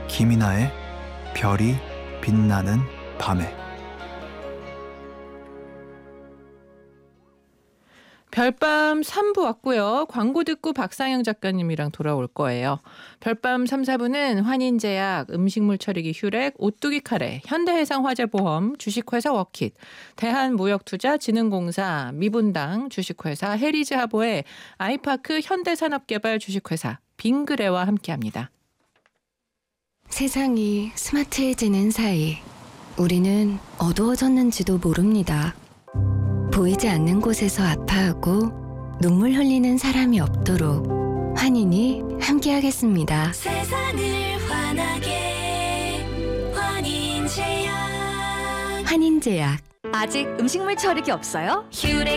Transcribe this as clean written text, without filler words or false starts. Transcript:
김이나의 별이 빛나는 밤에. 별밤 3부 왔고요. 광고 듣고 박상영 작가님이랑 돌아올 거예요. 별밤 3, 4부는 환인제약, 음식물 처리기 휴렉, 오뚜기 카레, 현대해상화재보험, 주식회사 워킷, 대한무역투자진흥공사, 미분당, 주식회사 해리즈하보의 아이파크 현대산업개발 주식회사 빙그레와 함께합니다. 세상이 스마트해지는 사이 우리는 어두워졌는지도 모릅니다. 보이지 않는 곳에서 아파하고 눈물 흘리는 사람이 없도록 환인이 함께하겠습니다. 세상을 환하게 환인제약. 환인제약. 아직 음식물 처리기 없어요? 휴렉